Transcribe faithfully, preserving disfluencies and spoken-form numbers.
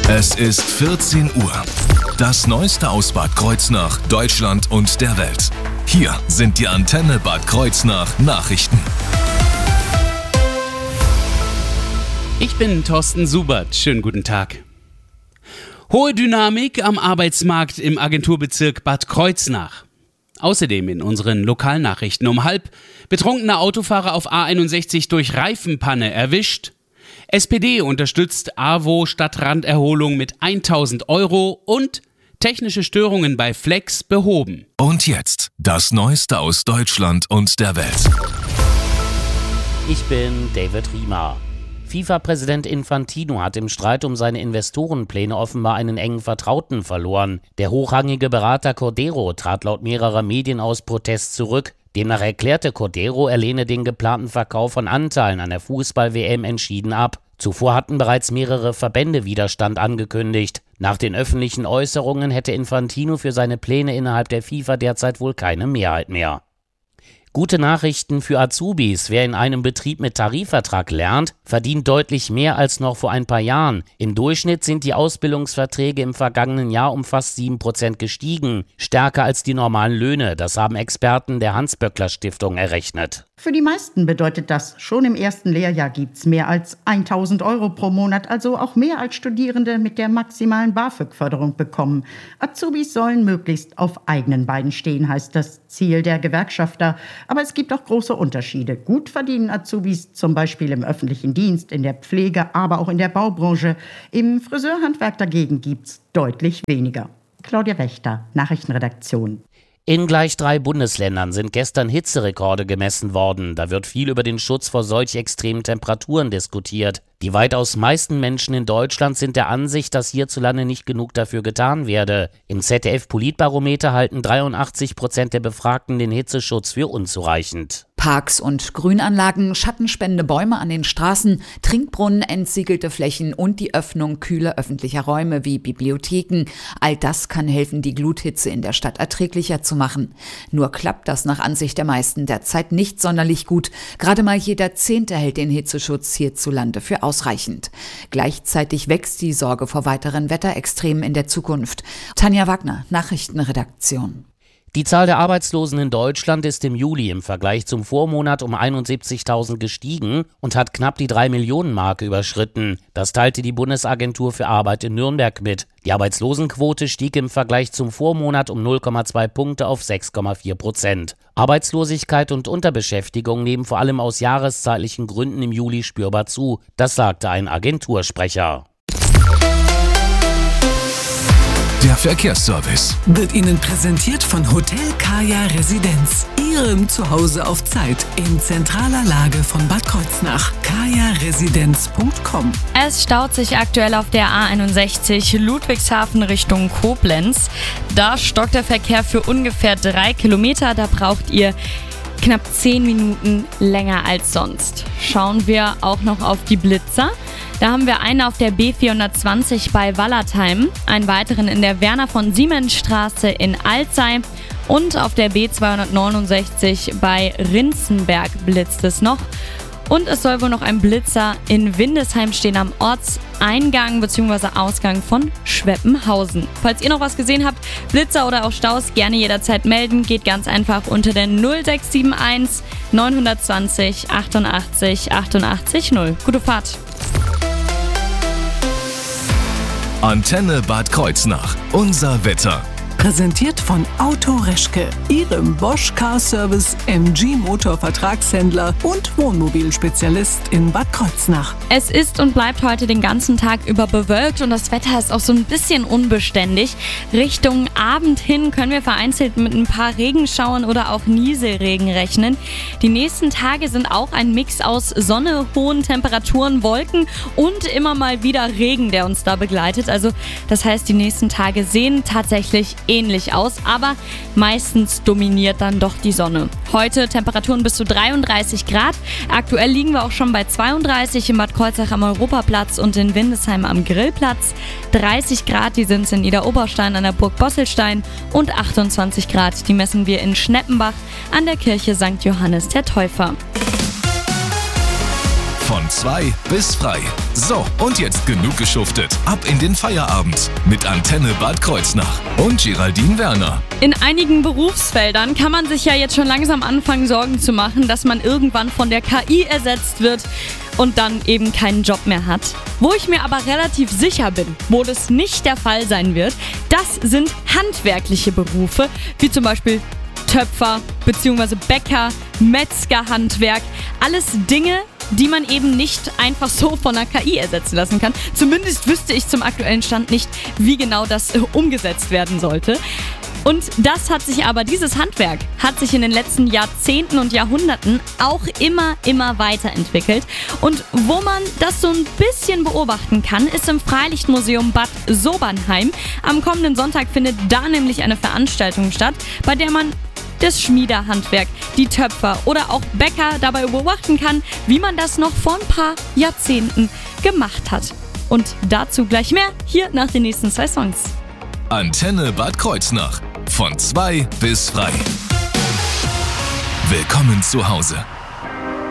Es ist vierzehn Uhr. Das Neueste aus Bad Kreuznach, Deutschland und der Welt. Hier sind die Antenne Bad Kreuznach Nachrichten. Ich bin Thorsten Subert. Schönen guten Tag. Hohe Dynamik am Arbeitsmarkt im Agenturbezirk Bad Kreuznach. Außerdem in unseren Lokalnachrichten um halb: betrunkener Autofahrer auf A einundsechzig durch Reifenpanne erwischt. S P D unterstützt A W O Stadtranderholung mit tausend Euro und technische Störungen bei Flex behoben. Und jetzt das Neueste aus Deutschland und der Welt. Ich bin David Riemer. FIFA-Präsident Infantino hat im Streit um seine Investorenpläne offenbar einen engen Vertrauten verloren. Der hochrangige Berater Cordero trat laut mehrerer Medien aus Protest zurück. Demnach erklärte Cordero, er lehne den geplanten Verkauf von Anteilen an der Fußball-W M entschieden ab. Zuvor hatten bereits mehrere Verbände Widerstand angekündigt. Nach den öffentlichen Äußerungen hätte Infantino für seine Pläne innerhalb der FIFA derzeit wohl keine Mehrheit mehr. Gute Nachrichten für Azubis. Wer in einem Betrieb mit Tarifvertrag lernt, verdient deutlich mehr als noch vor ein paar Jahren. Im Durchschnitt sind die Ausbildungsverträge im vergangenen Jahr um fast sieben Prozent gestiegen. Stärker als die normalen Löhne. Das haben Experten der Hans-Böckler-Stiftung errechnet. Für die meisten bedeutet das, schon im ersten Lehrjahr gibt's mehr als tausend Euro pro Monat, also auch mehr als Studierende mit der maximalen BAföG-Förderung bekommen. Azubis sollen möglichst auf eigenen Beinen stehen, heißt das Ziel der Gewerkschafter. Aber es gibt auch große Unterschiede. Gut verdienen Azubis zum Beispiel im öffentlichen Dienst, in der Pflege, aber auch in der Baubranche. Im Friseurhandwerk dagegen gibt's deutlich weniger. Claudia Wächter, Nachrichtenredaktion. In gleich drei Bundesländern sind gestern Hitzerekorde gemessen worden. Da wird viel über den Schutz vor solch extremen Temperaturen diskutiert. Die weitaus meisten Menschen in Deutschland sind der Ansicht, dass hierzulande nicht genug dafür getan werde. Im Z D F-Politbarometer halten dreiundachtzig Prozent der Befragten den Hitzeschutz für unzureichend. Parks und Grünanlagen, schattenspendende Bäume an den Straßen, Trinkbrunnen, entsiegelte Flächen und die Öffnung kühler öffentlicher Räume wie Bibliotheken. All das kann helfen, die Gluthitze in der Stadt erträglicher zu machen. Nur klappt das nach Ansicht der meisten derzeit nicht sonderlich gut. Gerade mal jeder Zehnte hält den Hitzeschutz hierzulande für ausreichend. Gleichzeitig wächst die Sorge vor weiteren Wetterextremen in der Zukunft. Tanja Wagner, Nachrichtenredaktion. Die Zahl der Arbeitslosen in Deutschland ist im Juli im Vergleich zum Vormonat um einundsiebzigtausend gestiegen und hat knapp die drei Millionen Marke überschritten. Das teilte die Bundesagentur für Arbeit in Nürnberg mit. Die Arbeitslosenquote stieg im Vergleich zum Vormonat um null Komma zwei Punkte auf sechs Komma vier Prozent. Arbeitslosigkeit und Unterbeschäftigung nehmen vor allem aus jahreszeitlichen Gründen im Juli spürbar zu. Das sagte ein Agentursprecher. Der Verkehrsservice wird Ihnen präsentiert von Hotel Kaya Residenz, Ihrem Zuhause auf Zeit in zentraler Lage von Bad Kreuznach. kaya residenz punkt com. Es staut sich aktuell auf der A einundsechzig Ludwigshafen Richtung Koblenz. Da stockt der Verkehr für ungefähr drei Kilometer. Da braucht ihr knapp zehn Minuten länger als sonst. Schauen wir auch noch auf die Blitzer. Da haben wir einen auf der B vierhundertzwanzig bei Wallertheim, einen weiteren in der Werner von Siemens Straße in Alzey und auf der B zweihundertneunundsechzig bei Rinzenberg blitzt es noch. Und es soll wohl noch ein Blitzer in Windesheim stehen am Ortseingang bzw. Ausgang von Schweppenhausen. Falls ihr noch was gesehen habt, Blitzer oder auch Staus, gerne jederzeit melden. Geht ganz einfach unter der null sechs sieben eins neun zwei null achtundachtzig achtundachtzig null. Gute Fahrt! Antenne Bad Kreuznach. Unser Wetter. Präsentiert von Auto Reschke, Ihrem Bosch Car Service M G Motor Vertragshändler und Wohnmobilspezialist in Bad Kreuznach. Es ist und bleibt heute den ganzen Tag über bewölkt und das Wetter ist auch so ein bisschen unbeständig. Richtung Abend hin können wir vereinzelt mit ein paar Regenschauern oder auch Nieselregen rechnen. Die nächsten Tage sind auch ein Mix aus Sonne, hohen Temperaturen, Wolken und immer mal wieder Regen, der uns da begleitet. Also das heißt, die nächsten Tage sehen tatsächlich ähnlich aus, aber meistens dominiert dann doch die Sonne. Heute Temperaturen bis zu dreiunddreißig Grad. Aktuell liegen wir auch schon bei zweiunddreißig in Bad Kreuznach am Europaplatz und in Windesheim am Grillplatz. dreißig Grad, die sind es in Idar-Oberstein an der Burg Bosselstein und achtundzwanzig Grad, die messen wir in Schneppenbach an der Kirche Sankt Johannes der Täufer. Von zwei bis frei. So, und jetzt genug geschuftet. Ab in den Feierabend mit Antenne Bad Kreuznach und Geraldine Werner. In einigen Berufsfeldern kann man sich ja jetzt schon langsam anfangen, Sorgen zu machen, dass man irgendwann von der K I ersetzt wird und dann eben keinen Job mehr hat. Wo ich mir aber relativ sicher bin, wo das nicht der Fall sein wird, das sind handwerkliche Berufe, wie zum Beispiel Töpfer bzw. Bäcker, Metzgerhandwerk, alles Dinge, die man eben nicht einfach so von der K I ersetzen lassen kann. Zumindest wüsste ich zum aktuellen Stand nicht, wie genau das äh, umgesetzt werden sollte. Und das hat sich aber, dieses Handwerk hat sich in den letzten Jahrzehnten und Jahrhunderten auch immer, immer weiterentwickelt. Und wo man das so ein bisschen beobachten kann, ist im Freilichtmuseum Bad Sobernheim. Am kommenden Sonntag findet da nämlich eine Veranstaltung statt, bei der man das Schmiederhandwerk, die Töpfer oder auch Bäcker dabei beobachten kann, wie man das noch vor ein paar Jahrzehnten gemacht hat. Und dazu gleich mehr, hier nach den nächsten zwei Songs. Antenne Bad Kreuznach. Von zwei bis frei. Willkommen zu Hause.